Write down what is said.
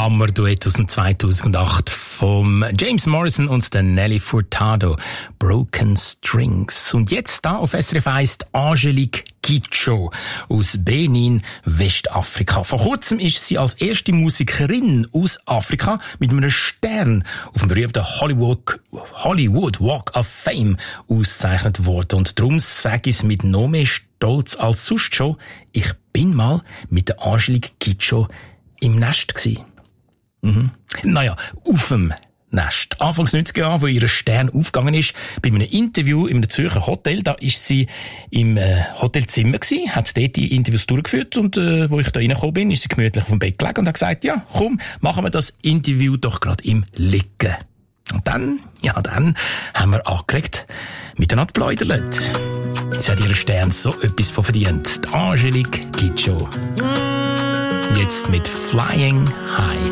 Hammer-Duett aus dem 2008 vom James Morrison und der Nelly Furtado, Broken Strings. Und jetzt da auf SRF 1 Angelique Kidjo aus Benin, Westafrika. Vor kurzem ist sie als erste Musikerin aus Afrika mit einem Stern auf dem berühmten Hollywood Walk of Fame ausgezeichnet worden. Und darum sage ich es mit noch mehr Stolz als sonst schon, ich bin mal mit der Angelique Kidjo im Nest gsi. Naja, auf dem Nest. Anfangs 90er Jahre, wo ihr Stern aufgegangen ist, bei einem Interview in einem Zürcher Hotel, da ist sie im Hotelzimmer gsi, hat dort die Interviews durchgeführt und wo ich da reingekommen bin, ist sie gemütlich auf dem Bett gelegen und hat gesagt, ja, komm, machen wir das Interview doch gerade im Liegen. Und dann haben wir angeregt miteinander geplaudert. Sie hat ihren Stern so etwas von verdient. Die Angelique Kidjo. Jetzt mit Flying High.